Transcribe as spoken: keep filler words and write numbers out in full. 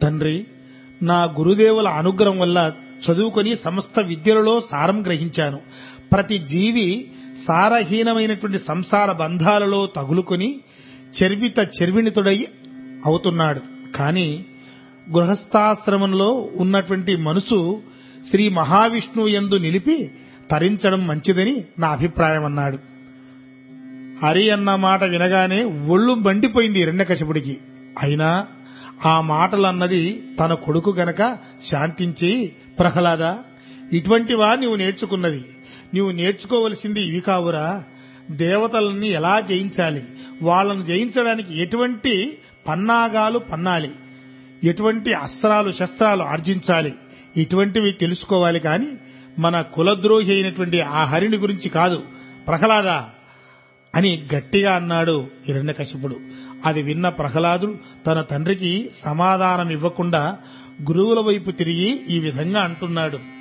తండ్రి, నా గురుదేవుల అనుగ్రహం వల్ల చదువుకొని సమస్త విద్యలలో సారం గ్రహించాను. ప్రతి జీవి సారహీనమైనటువంటి సంసార బంధాలలో తగులుకొని చెర్విత చెర్విణితుడై అవుతున్నాడు. కానీ గృహస్థాశ్రమంలో ఉన్నటువంటి మనసు శ్రీ మహావిష్ణువు యందు నిలిపి తరించడం మంచిదని నా అభిప్రాయం అన్నాడు. హరి అన్న మాట వినగానే ఒళ్ళు మండిపోయింది హిరణ్యకశిపుడికి. అయినా ఆ మాటలన్నది తన కొడుకు గనక శాంతించి, ప్రహ్లాద, ఇటువంటివా నీవు నేర్చుకున్నది? నీవు నేర్చుకోవలసింది ఇవి కావురా. దేవతలని ఎలా జయించాలి, వాళ్ళను జయించడానికి ఎటువంటి పన్నాగాలు పన్నాలి, ఎటువంటి అస్త్రాలు శస్త్రాలు ఆర్జించాలి, ఇటువంటివి తెలుసుకోవాలి. కాని మన కులద్రోహి అయినటువంటి ఆ హరిని గురించి కాదు ప్రహ్లాద అని గట్టిగా అన్నాడు హిరణ్యకశిపుడు. అది విన్న ప్రహ్లాదుడు తన తండ్రికి సమాధానం ఇవ్వకుండా గురువుల వైపు తిరిగి ఈ విధంగా అంటున్నాడు.